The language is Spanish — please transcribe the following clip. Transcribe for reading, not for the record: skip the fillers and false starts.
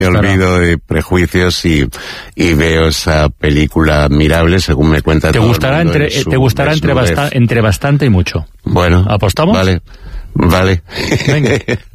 Me olvido de prejuicios y veo esa película admirable, según me cuenta todo el mundo. Te gustará entre bastante y mucho. Bueno. ¿Apostamos? Vale. Venga.